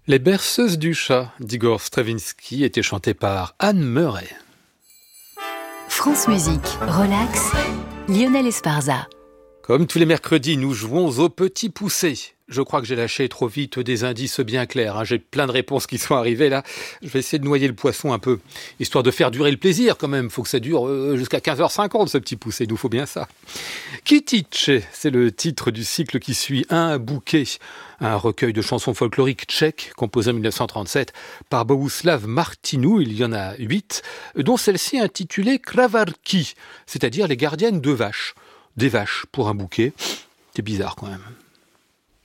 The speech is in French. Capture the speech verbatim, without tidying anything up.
Les berceuses du chat d'Igor Stravinsky étaient chantées par Anne Murray. France Musique, relax, Lionel Esparza. Comme tous les mercredis, nous jouons au petit poussé. Je crois que j'ai lâché trop vite des indices bien clairs. Hein. J'ai plein de réponses qui sont arrivées là. Je vais essayer de noyer le poisson un peu, histoire de faire durer le plaisir quand même. Il faut que ça dure euh, jusqu'à quinze heures cinquante ce petit poussé. Il nous faut bien ça. Kitice, c'est le titre du cycle qui suit Un bouquet, un recueil de chansons folkloriques tchèques composé en dix-neuf cent trente-sept par Bohuslav Martinou. Il y en a huit, dont celle-ci intitulée Kravarki, c'est-à-dire les gardiennes de vaches. Des vaches pour un bouquet, c'est bizarre quand même.